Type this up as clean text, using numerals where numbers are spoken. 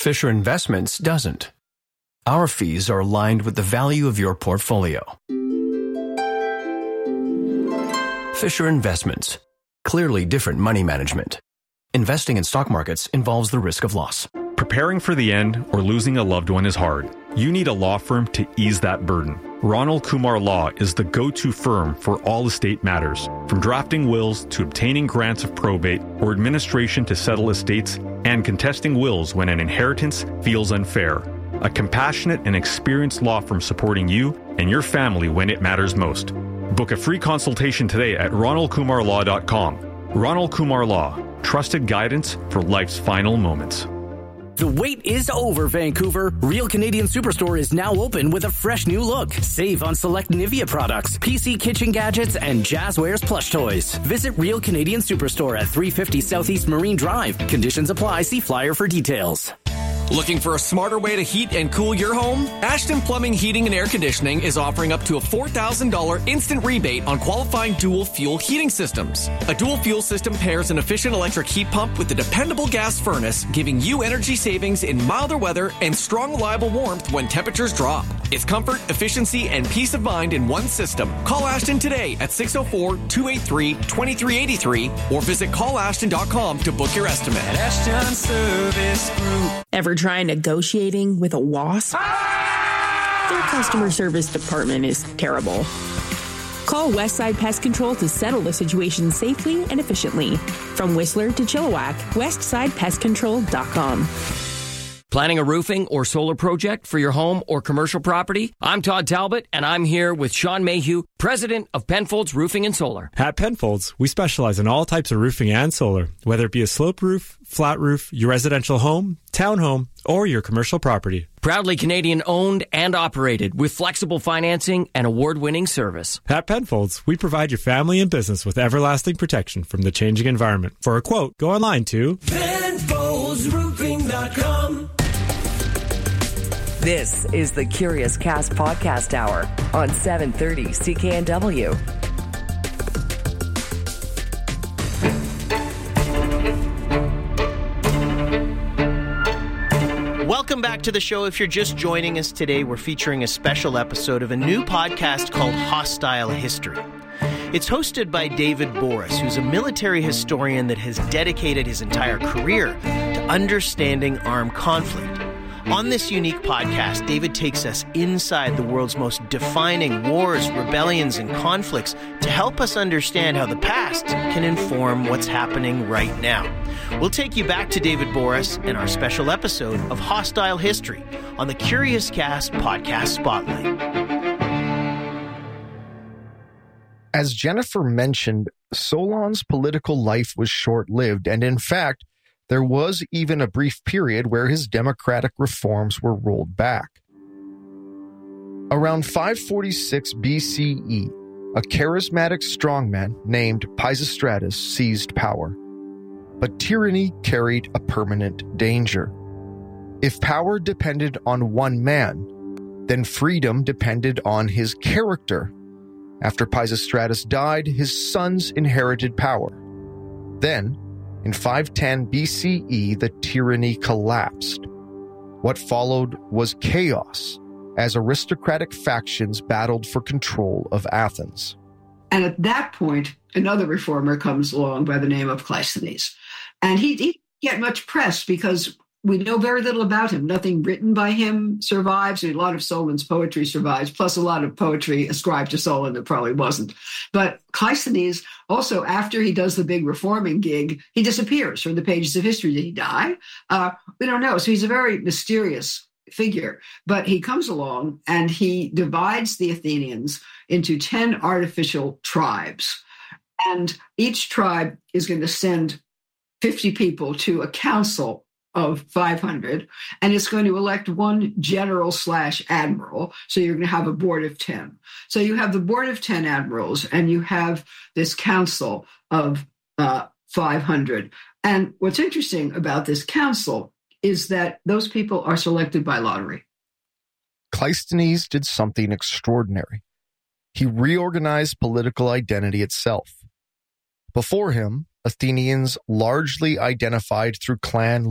Fisher Investments doesn't. Our fees are aligned with the value of your portfolio. Fisher Investments. Clearly different money management. Investing in stock markets involves the risk of loss. Preparing for the end or losing a loved one is hard. You need a law firm to ease that burden. Ronald Kumar Law is the go-to firm for all estate matters, from drafting wills to obtaining grants of probate or administration to settle estates and contesting wills when an inheritance feels unfair. A compassionate and experienced law firm supporting you and your family when it matters most. Book a free consultation today at ronaldkumarlaw.com. Ronald Kumar Law, trusted guidance for life's final moments. The wait is over, Vancouver. Real Canadian Superstore is now open with a fresh new look. Save on select Nivea products, PC kitchen gadgets, and Jazzwares plush toys. Visit Real Canadian Superstore at 350 Southeast Marine Drive. Conditions apply. See flyer for details. Looking for a smarter way to heat and cool your home? Ashton Plumbing, Heating, and Air Conditioning is offering up to a $4,000 instant rebate on qualifying dual fuel heating systems. A dual fuel system pairs an efficient electric heat pump with a dependable gas furnace, giving you energy savings in milder weather and strong, reliable warmth when temperatures drop. It's comfort, efficiency, and peace of mind in one system. Call Ashton today at 604-283-2383 or visit callashton.com to book your estimate. Ashton Service Group. Ever try negotiating with a wasp? Their customer service department is terrible. Call Westside Pest Control to settle the situation safely and efficiently. From Whistler to Chilliwack, westsidepestcontrol.com. Planning a roofing or solar project for your home or commercial property? I'm Todd Talbot, and I'm here with Sean Mayhew, president of Penfolds Roofing and Solar. At Penfolds, we specialize in all types of roofing and solar, whether it be a slope roof, flat roof, your residential home, townhome, or your commercial property. Proudly Canadian owned and operated with flexible financing and award-winning service. At Penfolds, we provide your family and business with everlasting protection from the changing environment. For a quote, go online to PenfoldsRoofing.com. This is the Curious Cast Podcast Hour on 730 CKNW. Welcome back to the show. If you're just joining us today, we're featuring a special episode of a new podcast called Hostile History. It's hosted by David Boris, who's a military historian that has dedicated his entire career to understanding armed conflict. On this unique podcast, David takes us inside the world's most defining wars, rebellions, and conflicts to help us understand how the past can inform what's happening right now. We'll take you back to David Boris and our special episode of Hostile History on the Curious Cast Podcast Spotlight. As Jennifer mentioned, Solon's political life was short-lived, and in fact, there was even a brief period where his democratic reforms were rolled back. Around 546 BCE, a charismatic strongman named Pisistratus seized power. But tyranny carried a permanent danger. If power depended on one man, then freedom depended on his character. After Pisistratus died, his sons inherited power. Then, in 510 BCE, the tyranny collapsed. What followed was chaos, as aristocratic factions battled for control of Athens. And at that point, another reformer comes along by the name of Cleisthenes. And he didn't get much press because we know very little about him. Nothing written by him survives. A lot of Solon's poetry survives, plus a lot of poetry ascribed to Solon that probably wasn't. But Cleisthenes, also after he does the big reforming gig, he disappears from the pages of history. Did he die? We don't know. So he's a very mysterious figure. But he comes along and he divides the Athenians into 10 artificial tribes. And each tribe is going to send 50 people to a council of 500, and it's going to elect one general/admiral. So you're going to have a board of 10. So you have the board of 10 admirals, and you have this council of 500. And what's interesting about this council is that those people are selected by lottery. Cleisthenes did something extraordinary. He reorganized political identity itself. Before him, Athenians largely identified through clan